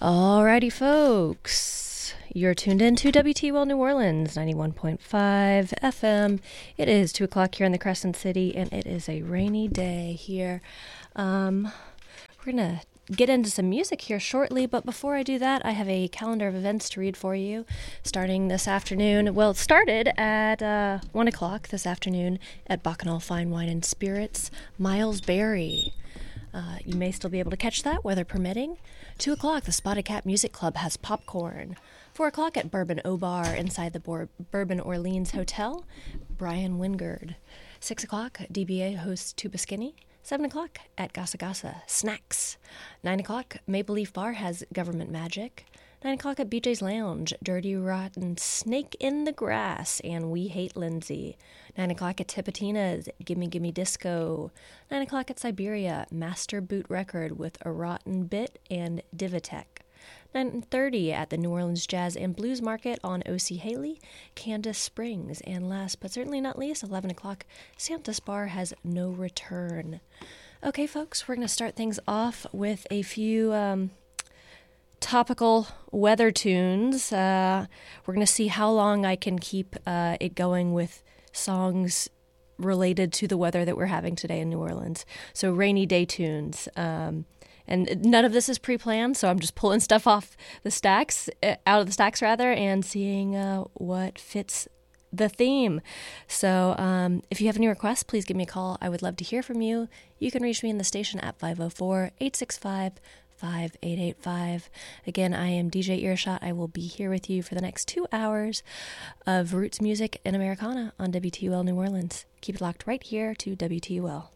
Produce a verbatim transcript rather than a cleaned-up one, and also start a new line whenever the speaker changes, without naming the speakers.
Alrighty, folks. You're tuned in to W T L New Orleans, ninety-one point five F M. It is two o'clock here in the Crescent City, and it is a rainy day here. Um, we're going to get into some music here shortly, but before I do that, I have a calendar of events to read for you starting this afternoon. Well, it started at uh, one o'clock this afternoon at Bacchanal Fine Wine and Spirits, Miles Berry. Uh, you may still be able to catch that, weather permitting. two o'clock, the Spotted Cat Music Club has popcorn. four o'clock at Bourbon O Bar inside the Bor- Bourbon Orleans Hotel, Brian Wingard. six o'clock, D B A hosts Tuba Skinny. seven o'clock at Gasa Gasa, Snacks. nine o'clock, Maple Leaf Bar has Government Magic. nine o'clock at B J's Lounge, Dirty Rotten Snake in the Grass, and We Hate Lindsay. nine o'clock at Tipitina's, Gimme Gimme Disco. nine o'clock at Siberia, Master Boot Record with A Rotten Bit and Divitech. nine thirty at the New Orleans Jazz and Blues Market on O C. Haley, Candace Springs. And last but certainly not least, eleven o'clock, Santa's Bar has No Return. Okay, folks, we're going to start things off with a few um, topical weather tunes. Uh, we're going to see how long I can keep uh, it going with songs related to the weather that we're having today in New Orleans. So rainy day tunes. Um, and none of this is pre-planned, so I'm just pulling stuff off the stacks, uh, out of the stacks rather, and seeing uh, what fits the theme. So um, if you have any requests, please give me a call. I would love to hear from you. You can reach me in the station at five oh four, eight six five, five eight eight five. Again, I am D J Earshot. I will be here with you for the next two hours of roots music and Americana on W T U L New Orleans. Keep it locked right here to W T U L.